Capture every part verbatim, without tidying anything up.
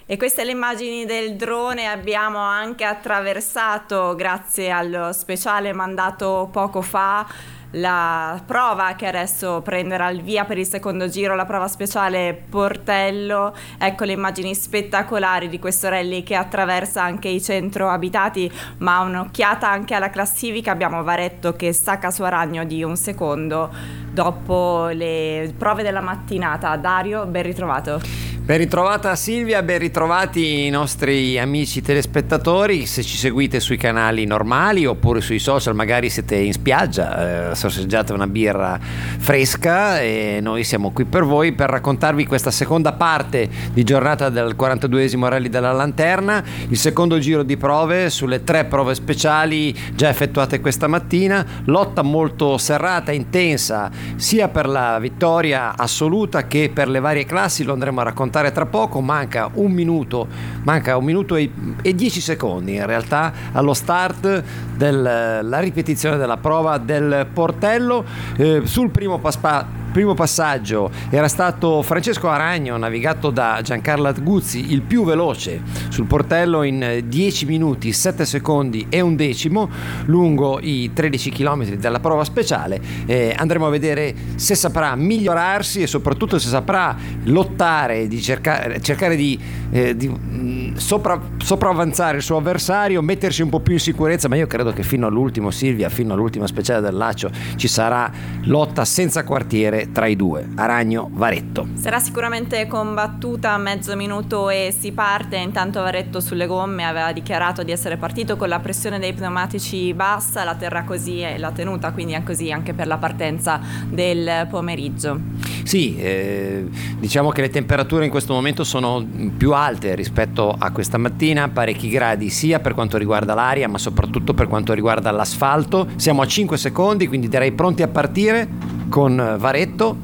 E queste le immagini del drone. Abbiamo anche attraversato, grazie allo speciale mandato poco fa, la prova che adesso prenderà il via per il secondo giro, la prova speciale Portello. Ecco le immagini spettacolari di questo rally che attraversa anche i centro abitati, ma un'occhiata anche alla classifica. Abbiamo Varetto che stacca su Aragno di un secondo dopo le prove della mattinata. Dario, ben ritrovato. Ben ritrovata Silvia, ben ritrovati i nostri amici telespettatori. Se ci seguite sui canali normali oppure sui social, magari siete in spiaggia, eh, sorseggiate una birra fresca e noi siamo qui per voi per raccontarvi questa seconda parte di giornata del quarantaduesimo Rally della Lanterna, il secondo giro di prove sulle tre prove speciali già effettuate questa mattina. Lotta molto serrata, intensa, sia per la vittoria assoluta che per le varie classi, lo andremo a raccontare tra poco. Manca un minuto, manca un minuto e, e dieci secondi in realtà allo start della ripetizione della prova del Portello. Eh, sul primo passaggio primo passaggio era stato Francesco Aragno, navigato da Giancarlo Guzzi, il più veloce sul Portello in dieci minuti, sette secondi e un decimo lungo i tredici chilometri della prova speciale. Eh, andremo a vedere se saprà migliorarsi e soprattutto se saprà lottare, di cercare, cercare di, eh, di mh, sopra, sopravanzare il suo avversario, mettersi un po' più in sicurezza, ma io credo che fino all'ultimo, Silvia, fino all'ultima speciale del Lacio ci sarà lotta senza quartiere tra i due, Aragno Varetto. Sarà sicuramente combattuta, mezzo minuto e si parte. Intanto Varetto sulle gomme aveva dichiarato di essere partito con la pressione dei pneumatici bassa, la terrà così e l'ha tenuta quindi è così anche per la partenza del pomeriggio. Sì, eh, diciamo che le temperature in questo momento sono più alte rispetto a questa mattina, parecchi gradi sia per quanto riguarda l'aria ma soprattutto per quanto riguarda l'asfalto. Siamo a cinque secondi, quindi direi pronti a partire con Varetto.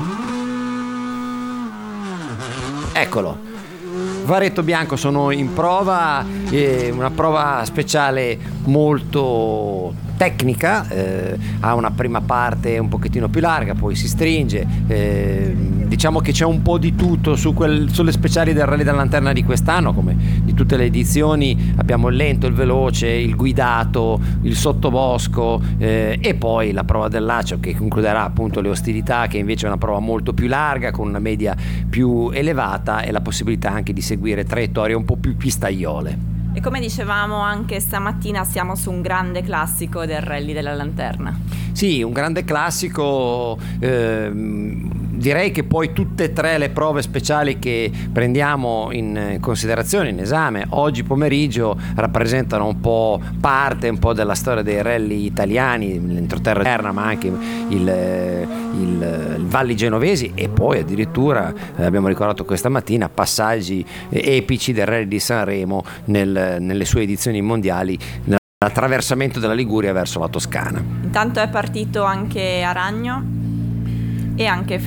Eccolo, Varetto Bianco sono in prova, eh, una prova speciale molto tecnica, eh, ha una prima parte un pochettino più larga, poi si stringe, eh, diciamo che c'è un po' di tutto su quel, sulle speciali del Rally della Lanterna di quest'anno, come di tutte le edizioni. Abbiamo il lento, il veloce, il guidato, il sottobosco, eh, e poi la prova del Lacio che concluderà appunto le ostilità, che invece è una prova molto più larga con una media più elevata e la possibilità anche di seguire traiettorie un po' più pistaiole. E come dicevamo anche stamattina siamo su un grande classico del Rally della Lanterna. Sì, un grande classico, ehm, direi che poi tutte e tre le prove speciali che prendiamo in considerazione, in esame oggi pomeriggio, rappresentano un po' parte un po' della storia dei rally italiani, l'entroterra eterna, ma anche il, il, il Valli Genovesi e poi addirittura, eh, abbiamo ricordato questa mattina, passaggi eh, epici del Rally di Sanremo nel, nelle sue edizioni mondiali, l'attraversamento della Liguria verso la Toscana. Intanto è partito anche Aragno e anche